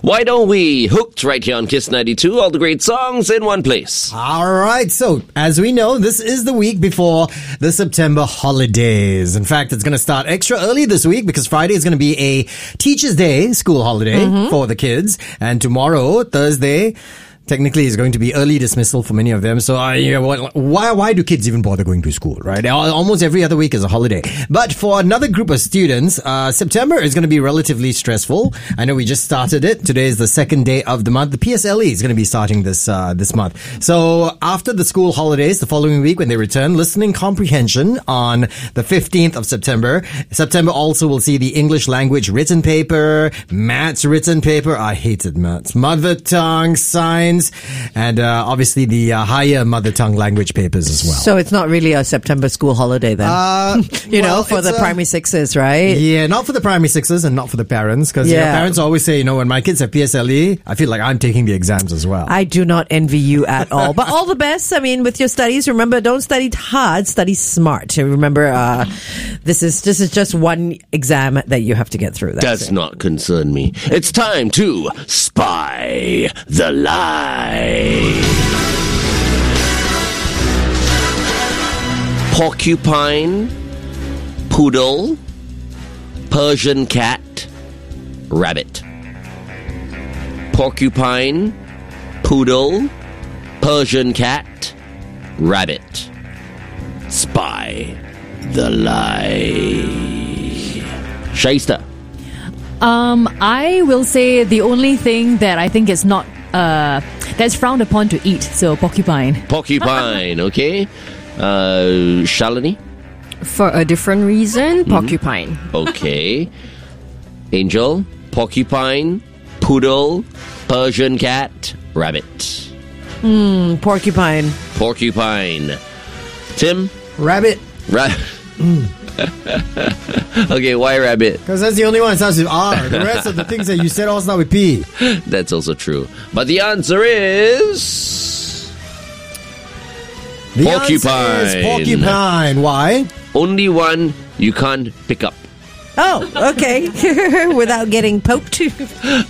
Why don't we? Hooked right here on Kiss 92. All the great songs in one place. All right. So, as we know, this is the week before the September holidays. In fact, it's going to start extra early this week because Friday is going to be a Teacher's Day school holiday for the kids. And tomorrow, Thursday, technically is going to be early dismissal for many of them. So, why do kids even bother going to school, right? Almost every other week is a holiday. But for another group of students, September is going to be relatively stressful. I know we just started it. Today is the second day of the month. The PSLE is going to be starting this month. So, after the school holidays, the following week when they return, listening comprehension on the 15th of September. September also will see the English language written paper, maths written paper. I hated maths. Mother tongue, science, and obviously the higher mother tongue language papers as well. So it's not really a September school holiday then? For the primary sixes, right? Yeah, not for the primary sixes and not for the parents. Because parents always say, when my kids have PSLE, I feel like I'm taking the exams as well. I do not envy you at all. But all the best, with your studies. Remember, don't study hard, study smart. Remember, this is just one exam that you have to get through. Does not concern me. It's time to spy the lie. Porcupine, poodle, Persian cat, rabbit. Porcupine, poodle, Persian cat, rabbit. Spy the lie. Shaista. I will say the only thing that I think is not that's frowned upon to eat. So porcupine. Porcupine, okay. Shalini? For a different reason, porcupine. Okay. Angel? Porcupine, poodle, Persian cat, rabbit. Porcupine. Porcupine. Tim? Rabbit. Okay, why rabbit? Because that's the only one that starts with R. The rest of the things that you said all start with P. That's also true. But the answer is... porcupine. Answer is porcupine. Why? Only one you can't pick up. Oh, okay. Without getting poked.